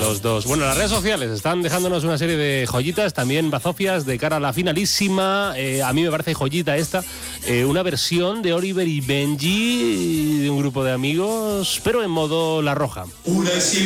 los dos. Bueno, las redes sociales están dejándonos una serie de joyitas, también bazofias de cara a la finalísima. A mí me parece joyita esta, una versión de Oliver y Benji de un grupo de amigos, pero en modo La Roja.